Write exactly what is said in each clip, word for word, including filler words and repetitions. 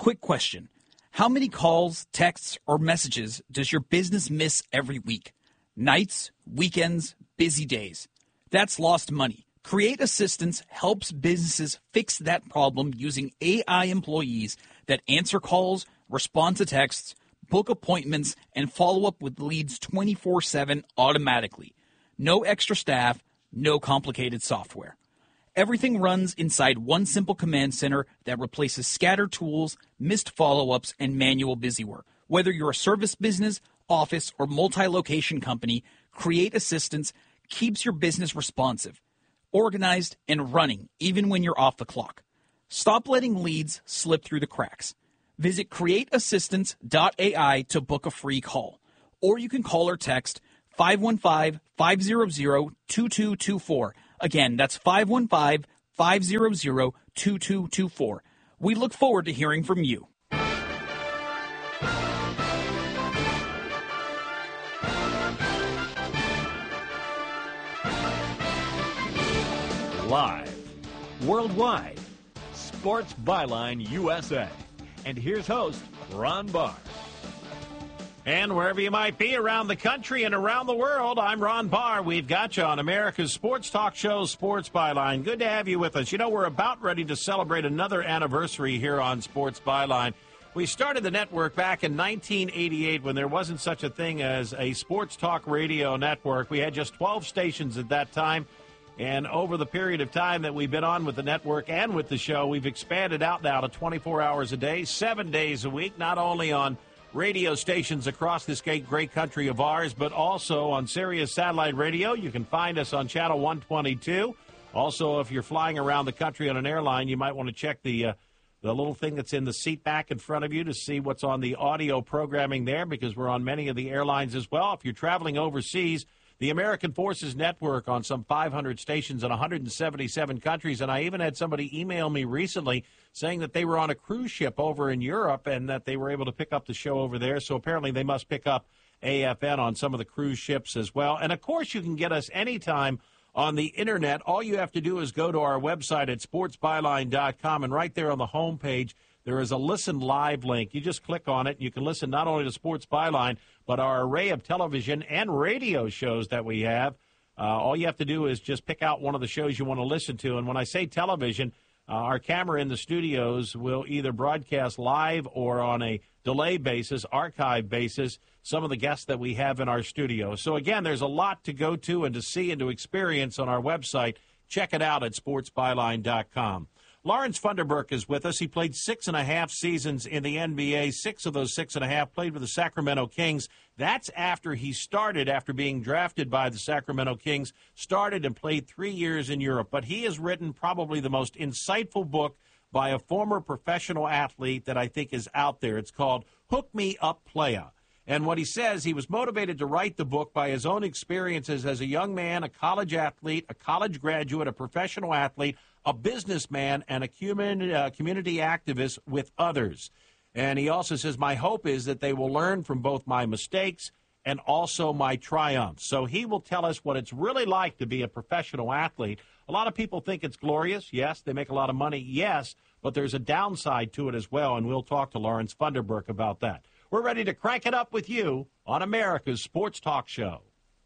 Quick question. How many calls, texts, or messages does your business miss every week? Nights, weekends, busy days. That's lost money. Create Assistance helps businesses fix that problem using A I employees that answer calls, respond to texts, book appointments, and follow up with leads twenty-four seven automatically. No extra staff, no complicated software. Everything runs inside one simple command center that replaces scattered tools, missed follow-ups, and manual busywork. Whether you're a service business, office, or multi-location company, Create Assistance keeps your business responsive, organized, and running even when you're off the clock. Stop letting leads slip through the cracks. Visit create assistance dot A I to book a free call. Or you can call or text five one five, five zero zero, two two two four. Again, that's five one five, five zero zero, two two two four. We look forward to hearing from you. Live, worldwide, Sports Byline U S A. And here's host, Ron Barr. And wherever you might be around the country and around the world, I'm Ron Barr. We've got you on America's sports talk show, Sports Byline. Good to have you with us. You know, we're about ready to celebrate another anniversary here on Sports Byline. We started the network back in nineteen eighty-eight when there wasn't such a thing as a sports talk radio network. We had just twelve stations at that time. And over the period of time that we've been on with the network and with the show, we've expanded out now to twenty-four hours a day, seven days a week, not only on radio stations across this great, great country of ours, but also on Sirius Satellite Radio. You can find us on Channel one twenty-two. Also, if you're flying around the country on an airline, you might want to check the uh, the little thing that's in the seat back in front of you to see what's on the audio programming there, because we're on many of the airlines as well. If you're traveling overseas, the American Forces Network on some five hundred stations in one hundred seventy-seven countries. And I even had somebody email me recently saying that they were on a cruise ship over in Europe and that they were able to pick up the show over there. So apparently they must pick up A F N on some of the cruise ships as well. And, of course, you can get us anytime on the Internet. All you have to do is go to our website at sports byline dot com, and right there on the home page, there is a Listen Live link. You just click on it, and you can listen not only to Sports Byline, but our array of television and radio shows that we have. Uh, all you have to do is just pick out one of the shows you want to listen to. And when I say television, uh, our camera in the studios will either broadcast live or on a delay basis, archive basis, some of the guests that we have in our studio. So, again, there's a lot to go to and to see and to experience on our website. Check it out at sports byline dot com. Lawrence Funderburk is with us. He played six and a half seasons in the N B A. Six of those six and a half played with the Sacramento Kings. That's after he started, after being drafted by the Sacramento Kings, started and played three years in Europe. But he has written probably the most insightful book by a former professional athlete that I think is out there. It's called Hook Me Up Playa. And what he says, he was motivated to write the book by his own experiences as a young man, a college athlete, a college graduate, a professional athlete, a businessman, and a community, uh, community activist with others. And he also says, my hope is that they will learn from both my mistakes and also my triumphs. So he will tell us what it's really like to be a professional athlete. A lot of people think it's glorious. Yes, they make a lot of money. Yes, but there's a downside to it as well, and we'll talk to Lawrence Funderburk about that. We're ready to crank it up with you on America's Sports Talk Show.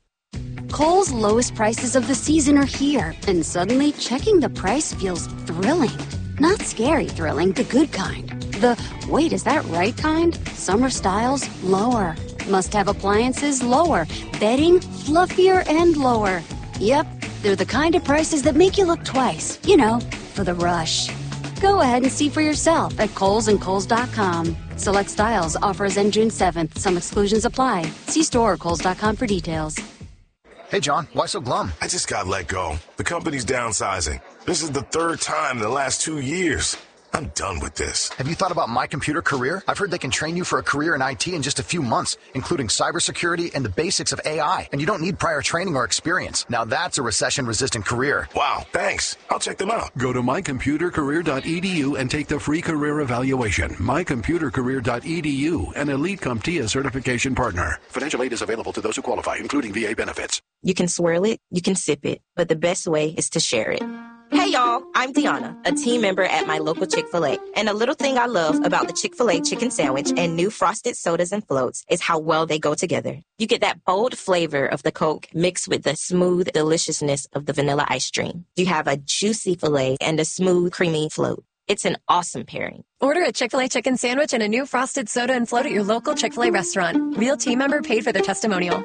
Kohl's lowest prices of the season are here, and suddenly checking the price feels thrilling. Not scary thrilling, the good kind. The, wait, is that right kind? Summer styles, lower. Must-have appliances, lower. Bedding, fluffier and lower. Yep, they're the kind of prices that make you look twice. You know, for the rush. Go ahead and see for yourself at Kohl's and Kohl's dot com. Select styles, offers end June seventh. Some exclusions apply. See store or Kohl's dot com for details. Hey, John, why so glum? I just got let go. The company's downsizing. This is the third time in the last two years. I'm done with this. Have you thought about My Computer Career? I've heard they can train you for a career in I T in just a few months, including cybersecurity and the basics of A I. And you don't need prior training or experience. Now that's a recession-resistant career. Wow, thanks. I'll check them out. Go to my computer career dot e d u and take the free career evaluation. my computer career dot e d u, an Elite CompTIA certification partner. Financial aid is available to those who qualify, including V A benefits. You can swirl it, you can sip it, but the best way is to share it. Hey y'all, I'm Deanna, a team member at my local Chick-fil-A. And a little thing I love about the Chick-fil-A chicken sandwich and new frosted sodas and floats is how well they go together. You get that bold flavor of the Coke mixed with the smooth deliciousness of the vanilla ice cream. You have a juicy filet and a smooth, creamy float. It's an awesome pairing. Order a Chick-fil-A chicken sandwich and a new frosted soda and float at your local Chick-fil-A restaurant. Real team member paid for their testimonial.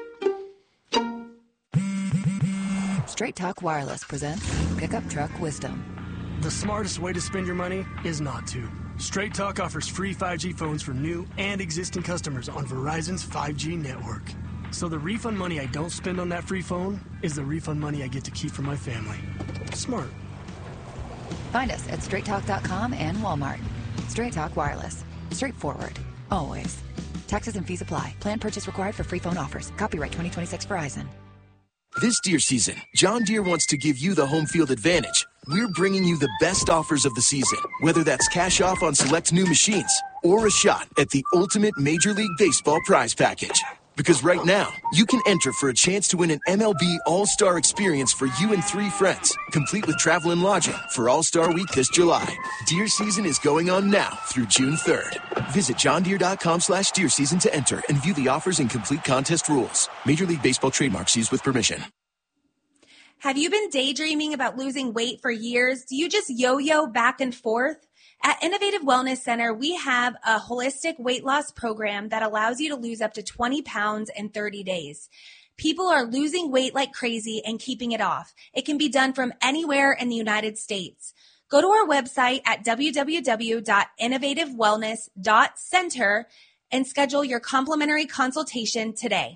Straight Talk Wireless presents Pickup Truck Wisdom. The smartest way to spend your money is not to. Straight Talk offers free five G phones for new and existing customers on Verizon's five G network. So the refund money I don't spend on that free phone is the refund money I get to keep for my family. Smart. Find us at straight talk dot com and Walmart. Straight Talk Wireless. Straightforward. Always. Taxes and fees apply. Plan purchase required for free phone offers. Copyright twenty twenty-six Verizon. This deer season, John Deere wants to give you the home field advantage. We're bringing you the best offers of the season, whether that's cash off on select new machines or a shot at the ultimate Major League Baseball prize package. Because right now, you can enter for a chance to win an M L B All-Star experience for you and three friends, complete with travel and lodging for All-Star Week this July. Deer season is going on now through June third. Visit john deere dot com slash deer season to enter and view the offers and complete contest rules. Major League Baseball trademarks used with permission. Have you been daydreaming about losing weight for years? Do you just yo-yo back and forth? At Innovative Wellness Center, we have a holistic weight loss program that allows you to lose up to twenty pounds in thirty days. People are losing weight like crazy and keeping it off. It can be done from anywhere in the United States. Go to our website at w w w dot innovative wellness dot center and schedule your complimentary consultation today.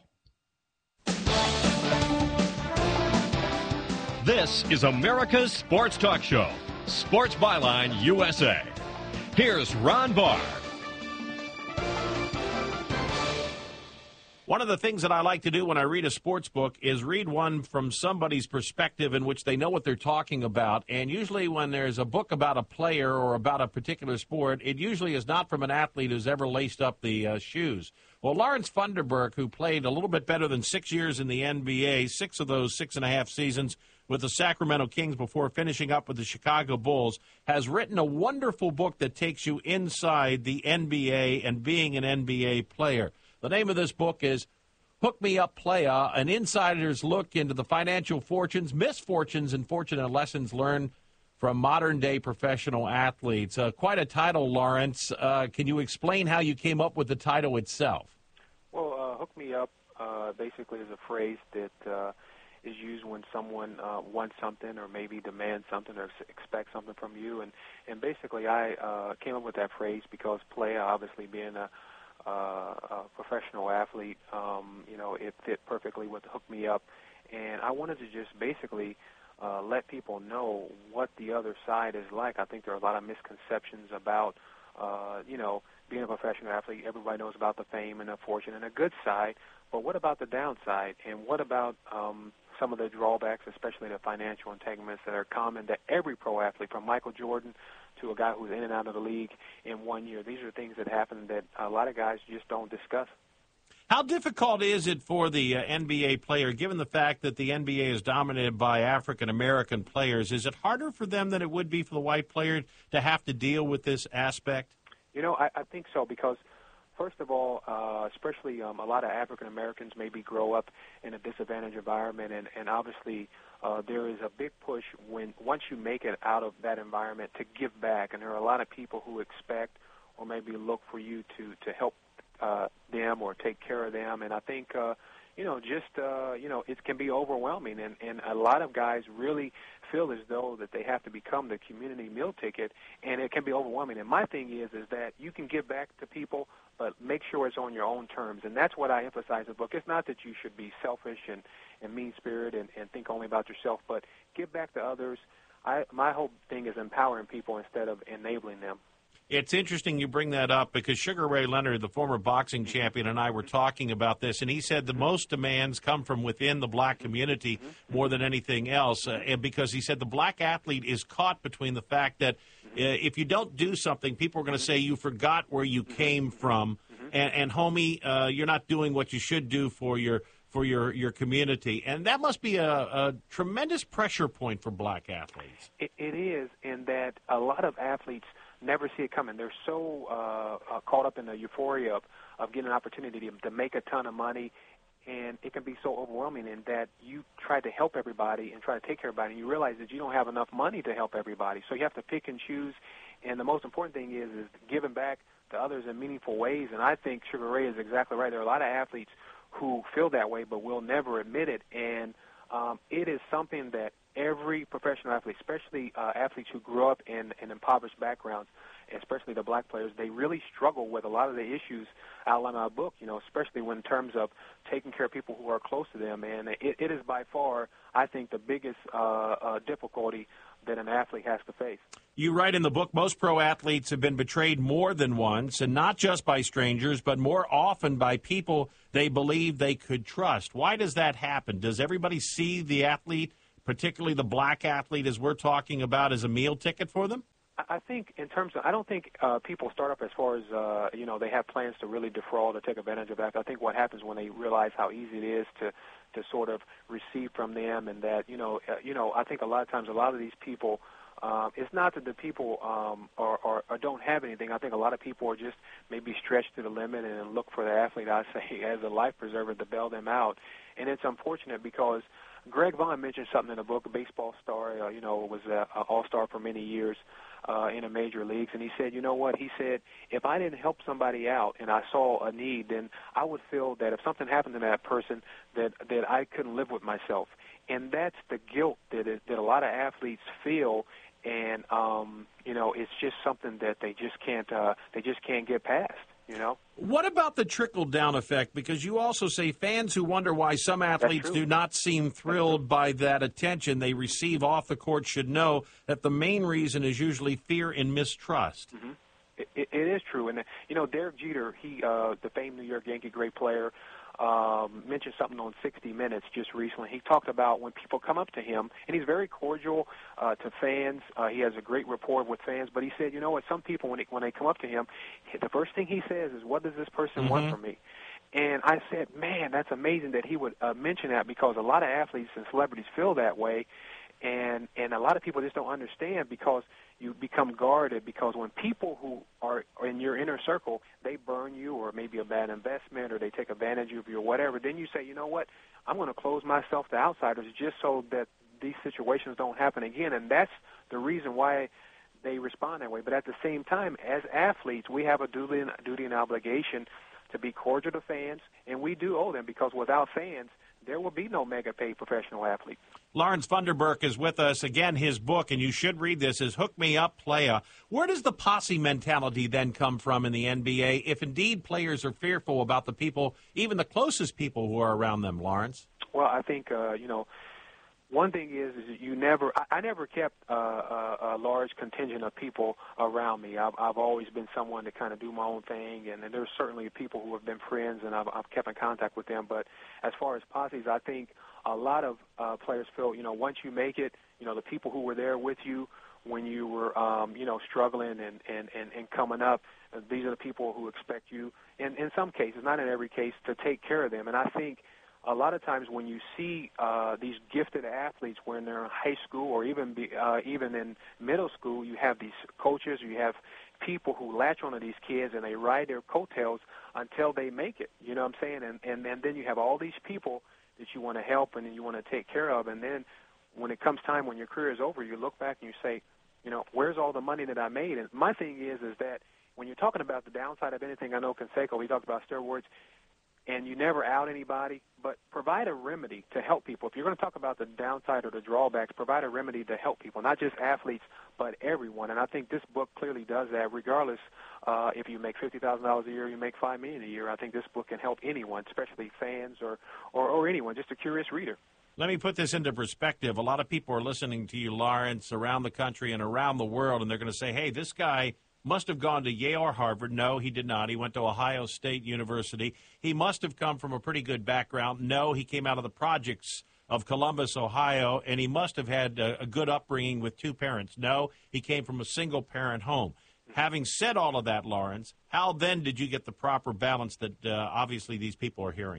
This is America's Sports Talk Show, Sports Byline U S A. Here's Ron Barr. One of the things that I like to do when I read a sports book is read one from somebody's perspective in which they know what they're talking about. And usually when there's a book about a player or about a particular sport, it usually is not from an athlete who's ever laced up the uh, shoes. Well, Lawrence Funderburk, who played a little bit better than six years in the N B A, six of those six and a half seasons with the Sacramento Kings before finishing up with the Chicago Bulls, has written a wonderful book that takes you inside the N B A and being an N B A player. The name of this book is Hook Me Up Playa, an insider's look into the financial fortunes, misfortunes, and fortunate lessons learned from modern-day professional athletes. Uh, quite a title, Lawrence. Uh, can you explain how you came up with the title itself? Well, uh, Hook Me Up uh, basically is a phrase that uh, is used when someone uh, wants something or maybe demands something or expects something from you. And, and basically I uh, came up with that phrase because playa, obviously being a, uh, a professional athlete, um, you know, it fit perfectly with Hook Me Up. And I wanted to just basically uh, let people know what the other side is like. I think there are a lot of misconceptions about, uh, you know, being a professional athlete. Everybody knows about the fame and the fortune and the good side, but what about the downside? And what about um, some of the drawbacks, especially the financial entanglements that are common to every pro athlete, from Michael Jordan to a guy who's in and out of the league in one year? These are things that happen that a lot of guys just don't discuss. How difficult is it for the uh, N B A player, given the fact that the N B A is dominated by African-American players? Is it harder for them than it would be for the white player to have to deal with this aspect? You know, I, I think so because, first of all, uh, especially um, a lot of African-Americans maybe grow up in a disadvantaged environment, and, and obviously uh, there is a big push when once you make it out of that environment to give back, and there are a lot of people who expect or maybe look for you to, to help uh, them or take care of them, and I think, uh, you know, just, uh, you know, it can be overwhelming, and, and a lot of guys really feel as though that they have to become the community meal ticket, and it can be overwhelming. And my thing is, is that you can give back to people, but make sure it's on your own terms, and that's what I emphasize in the book. It's not that you should be selfish and, and mean-spirited and, and think only about yourself, but give back to others. I, my whole thing is empowering people instead of enabling them. It's interesting you bring that up because Sugar Ray Leonard, the former boxing champion, and I were talking about this, and he said the most demands come from within the black community more than anything else, uh, and because he said the black athlete is caught between the fact that uh, if you don't do something, people are going to say you forgot where you came from, and, and homie, uh, you're not doing what you should do for your for your, your community. And that must be a, a tremendous pressure point for black athletes. It, it is, in that a lot of athletes never see it coming. They're so uh, uh, caught up in the euphoria of, of getting an opportunity to, to make a ton of money, and it can be so overwhelming in that you try to help everybody and try to take care of everybody, and you realize that you don't have enough money to help everybody. So you have to pick and choose, and the most important thing is, is giving back to others in meaningful ways, and I think Sugar Ray is exactly right. There are a lot of athletes who feel that way but will never admit it, and um, it is something that every professional athlete, especially uh, athletes who grew up in, in impoverished backgrounds, especially the black players, they really struggle with a lot of the issues outlined in our book, you know, especially when in terms of taking care of people who are close to them. And it, it is by far, I think, the biggest uh, uh, difficulty that an athlete has to face. You write in the book, most pro athletes have been betrayed more than once, and not just by strangers, but more often by people they believe they could trust. Why does that happen? Does everybody see the athlete, particularly the black athlete, as we're talking about, as a meal ticket for them? I think in terms of, I don't think uh, people start up as far as, uh, you know, they have plans to really defraud or take advantage of that. I think what happens when they realize how easy it is to, to sort of receive from them, and that, you know, uh, you know, I think a lot of times a lot of these people, um, it's not that the people um, are, are, are don't have anything. I think a lot of people are just maybe stretched to the limit and look for the athlete, I say, as a life preserver to bail them out. And it's unfortunate because Greg Vaughn mentioned something in the book, a baseball star, uh, you know, was an all-star for many years uh, in the major leagues, and he said, you know what, he said, if I didn't help somebody out and I saw a need, then I would feel that if something happened to that person, that, that I couldn't live with myself. And that's the guilt that, it, that a lot of athletes feel, and, um, you know, it's just something that they just can't, uh, they just can't get past. You know? What about the trickle-down effect? Because you also say fans who wonder why some athletes do not seem thrilled by that attention they receive off the court should know that the main reason is usually fear and mistrust. Mm-hmm. It, it, it is true. And, you know, Derek Jeter, he, uh, the famed New York Yankee great player, um, mentioned something on sixty minutes just recently. He talked about when people come up to him, and he's very cordial uh, to fans. Uh, he has a great rapport with fans. But he said, you know what, some people, when they, when they come up to him, the first thing he says is, what does this person mm-hmm. want from me? And I said, man, that's amazing that he would uh, mention that, because a lot of athletes and celebrities feel that way. And, and a lot of people just don't understand, because you become guarded, because when people who are in your inner circle, they burn you, or maybe a bad investment, or they take advantage of you or whatever, then you say, you know what, I'm going to close myself to outsiders just so that these situations don't happen again. And that's the reason why they respond that way. But at the same time, as athletes, we have a duty and, duty and obligation to be cordial to fans, and we do owe them, because without fans, there will be no mega-paid professional athletes. Lawrence Funderburk is with us. Again, his book, and you should read this, is Hook Me Up, Playa. Where does the posse mentality then come from in the N B A, if indeed players are fearful about the people, even the closest people who are around them, Lawrence? Well, I think, uh, you know, one thing is, is you never, I, I never kept uh, a, a large contingent of people around me. I've, I've always been someone to kind of do my own thing, and, and there's certainly people who have been friends, and I've, I've kept in contact with them. But as far as posses, I think a lot of uh, players feel, you know, once you make it, you know, the people who were there with you when you were, um, you know, struggling and, and, and, and coming up, uh, these are the people who expect you, in, in some cases, not in every case, to take care of them. And I think a lot of times when you see uh, these gifted athletes when they're in high school, or even be, uh, even in middle school, you have these coaches, you have people who latch onto these kids and they ride their coattails until they make it. You know what I'm saying? And, and, and then you have all these people that you want to help and you want to take care of. And then when it comes time, when your career is over, you look back and you say, you know, where's all the money that I made? And my thing is, is that when you're talking about the downside of anything, I know Canseco, he talked about steroids, and you never out anybody, but provide a remedy to help people. If you're going to talk about the downside or the drawbacks, provide a remedy to help people, not just athletes, but everyone. And I think this book clearly does that, regardless uh, if you make fifty thousand dollars a year, you make five million dollars a year. I think this book can help anyone, especially fans or, or, or anyone, just a curious reader. Let me put this into perspective. A lot of people are listening to you, Lawrence, around the country and around the world, and they're going to say, hey, this guy must have gone to Yale or Harvard. No, he did not. He went to Ohio State University. He must have come from a pretty good background. No, he came out of the projects of Columbus, Ohio, and he must have had a, a good upbringing with two parents. No, he came from a single-parent home. Having said all of that, Lawrence, how then did you get the proper balance that uh, obviously these people are hearing?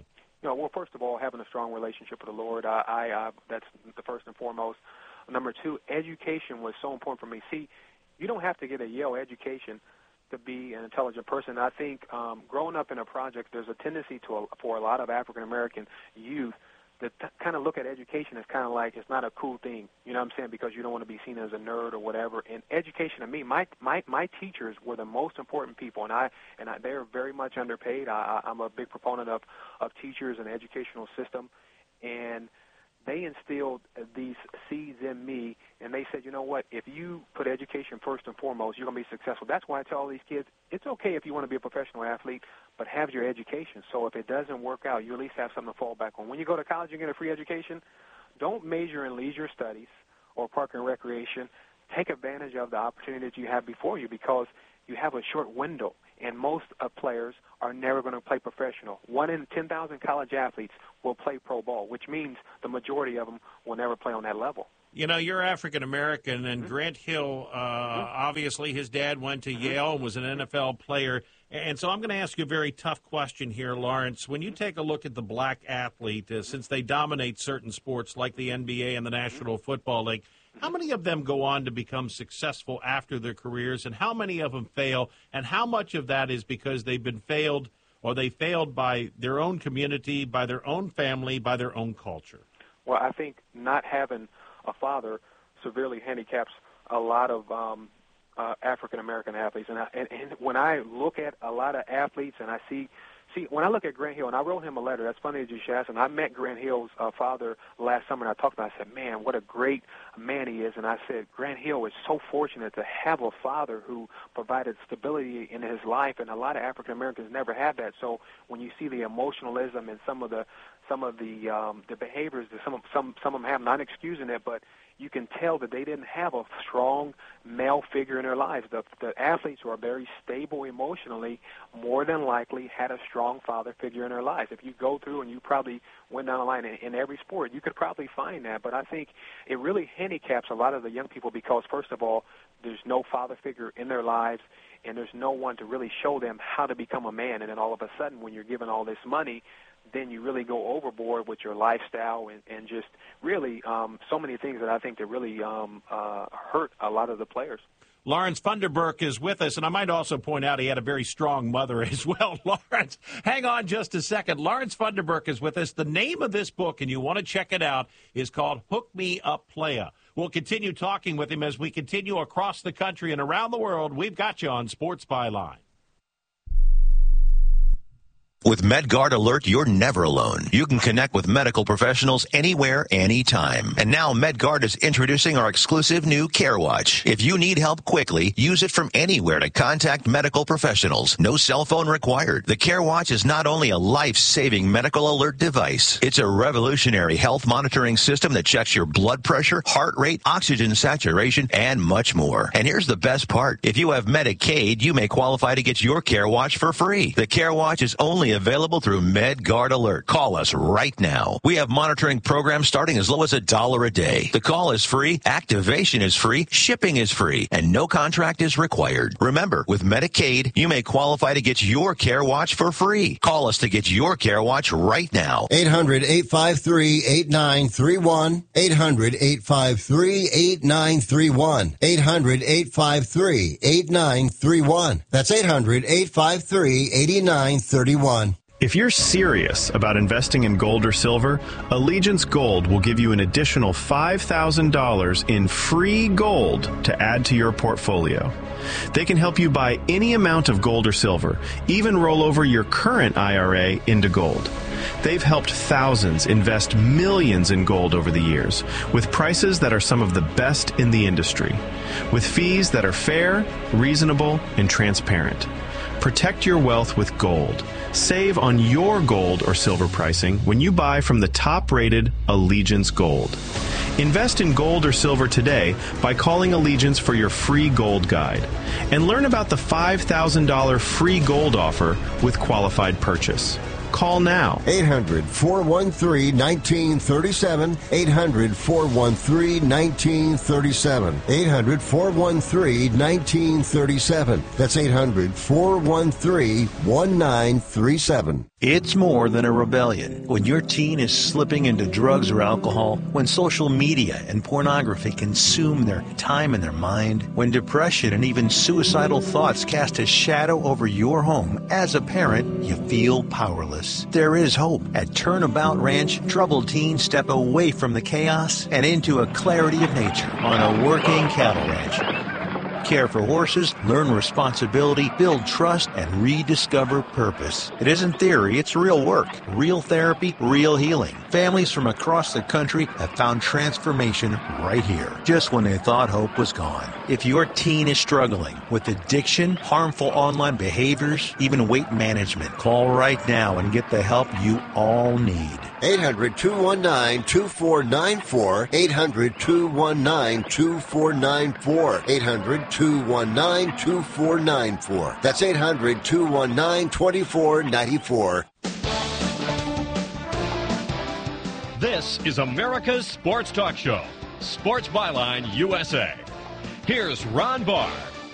You know, well, first of all, having a strong relationship with the Lord, I, I, I that's the first and foremost. Number two, education was so important for me. See, you don't have to get a Yale education to be an intelligent person. I think um, growing up in a project, there's a tendency to a, for a lot of African-American youth to t- kind of look at education as kind of like it's not a cool thing, you know what I'm saying, because you don't want to be seen as a nerd or whatever. And education to me, my my, my teachers were the most important people, and I and I, they're very much underpaid. I, I, I'm a big proponent of, of teachers and the educational system, and they instilled these seeds in me, and they said, you know what, if you put education first and foremost, you're going to be successful. That's why I tell all these kids, it's okay if you want to be a professional athlete, but have your education. So if it doesn't work out, you at least have something to fall back on. When you go to college and get a free education, don't major in leisure studies or park and recreation. Take advantage of the opportunity that you have before you, because you have a short window, and most uh, players are never going to play professional. One in ten thousand college athletes will play pro ball, which means the majority of them will never play on that level. You know, you're African-American, and mm-hmm. Grant Hill, uh, mm-hmm. obviously his dad went to mm-hmm. Yale and was an N F L player. And so I'm going to ask you a very tough question here, Lawrence. When you take a look at the black athlete, uh, since they dominate certain sports like the N B A and the National mm-hmm. Football League, how many of them go on to become successful after their careers, and how many of them fail, and how much of that is because they've been failed or they failed by their own community, by their own family, by their own culture? Well, I think not having a father severely handicaps a lot of um, uh, African-American athletes. And, I, and, and when I look at a lot of athletes and I see See, when I look at Grant Hill, and I wrote him a letter, that's funny that you should ask him. I met Grant Hill's uh, father last summer, and I talked about it. I said, man, what a great man he is. And I said, Grant Hill is so fortunate to have a father who provided stability in his life, and a lot of African-Americans never have that. So when you see the emotionalism and some of the some of the um, the behaviors that some of, some, some of them have, not excusing it, but you can tell that they didn't have a strong male figure in their lives. The, the athletes who are very stable emotionally more than likely had a strong father figure in their lives. If you go through and you probably went down the line in, in every sport, you could probably find that. But I think it really handicaps a lot of the young people because, first of all, there's no father figure in their lives, and there's no one to really show them how to become a man. And then all of a sudden, when you're given all this money, then you really go overboard with your lifestyle and, and just really um, so many things that I think that really um, uh, hurt a lot of the players. Lawrence Funderburk is with us, and I might also point out he had a very strong mother as well. Lawrence, hang on just a second. Lawrence Funderburk is with us. The name of this book, and you want to check it out, is called Hook Me Up Playa. We'll continue talking with him as we continue across the country and around the world. We've got you on Sports Byline. With MedGuard Alert, you're never alone. You can connect with medical professionals anywhere, anytime. And now MedGuard is introducing our exclusive new CareWatch. If you need help quickly, use it from anywhere to contact medical professionals. No cell phone required. The CareWatch is not only a life-saving medical alert device, it's a revolutionary health monitoring system that checks your blood pressure, heart rate, oxygen saturation, and much more. And here's the best part. If you have Medicaid, you may qualify to get your CareWatch for free. The CareWatch is only available through MedGuard Alert. Call us right now. We have monitoring programs starting as low as a dollar a day. The call is free, activation is free, shipping is free, and no contract is required. Remember, with Medicaid, you may qualify to get your CareWatch for free. Call us to get your CareWatch right now. eight hundred, eight five three, eight nine three one. eight hundred, eight five three, eight nine three one. eight hundred, eight five three, eight nine three one. That's eight hundred, eight five three, eight nine three one. If you're serious about investing in gold or silver, Allegiance Gold will give you an additional five thousand dollars in free gold to add to your portfolio. They can help you buy any amount of gold or silver, even roll over your current I R A into gold. They've helped thousands invest millions in gold over the years, with prices that are some of the best in the industry, with fees that are fair, reasonable, and transparent. Protect your wealth with gold. Save on your gold or silver pricing when you buy from the top-rated Allegiance Gold. Invest in gold or silver today by calling Allegiance for your free gold guide. And learn about the five thousand dollars free gold offer with qualified purchase. Call now. eight hundred, four one three, one nine three seven. eight hundred, four one three, one nine three seven. eight hundred, four one three, one nine three seven. That's eight hundred, four one three, one nine three seven. It's more than a rebellion. When your teen is slipping into drugs or alcohol, when social media and pornography consume their time and their mind, when depression and even suicidal thoughts cast a shadow over your home, as a parent, you feel powerless. There is hope. At Turnabout Ranch, troubled teens step away from the chaos and into a clarity of nature on a working cattle ranch. Care for horses, learn responsibility, build trust, and rediscover purpose. It isn't theory, it's real work, real therapy, real healing. Families from across the country have found transformation right here, just when they thought hope was gone. If your teen is struggling with addiction, harmful online behaviors, even weight management, call right now and get the help you all need. eight hundred, two one nine, two four nine four. eight hundred, two one nine, two four nine four. eight hundred, two one nine, two four nine four. That's eight hundred, two one nine, two four nine four. This is America's Sports Talk Show, Sports Byline U S A. Here's Ron Barr.